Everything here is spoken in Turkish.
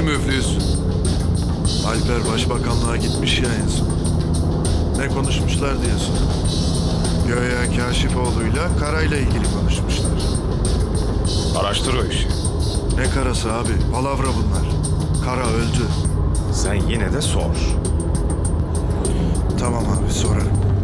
müflüs? Alper başbakanlığa gitmiş ya en son. Ne konuşmuşlar diye sor. Göya Kaşifoğlu'yla Kara'yla ilgili konuşmuşlar. Araştır o işi. Ne karası abi? Palavra bunlar. Kara öldü. Sen yine de sor. Tamam abi sorarım.